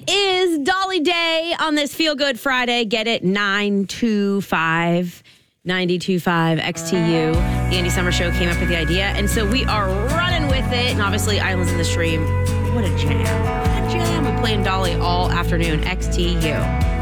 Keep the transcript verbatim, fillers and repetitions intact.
It is Dolly Day on this Feel Good Friday. Get it? nine two five, ninety-two point five X T U. The Andy Summer Show came up with the idea, and so we are running with it. And obviously, Islands in the Stream. What a jam. What a jam. We're playing Dolly all afternoon. X T U.